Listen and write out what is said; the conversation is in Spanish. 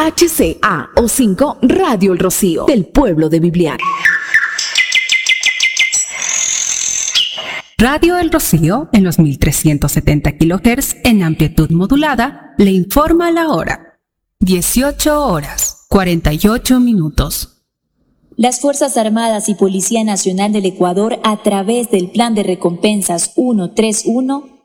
HCA-O5 Radio El Rocío, del pueblo de Bibliar. Radio El Rocío, en los 1370 kHz en amplitud modulada, le informa la hora. 18 horas, 48 minutos. Las Fuerzas Armadas y Policía Nacional del Ecuador, a través del Plan de Recompensas 131,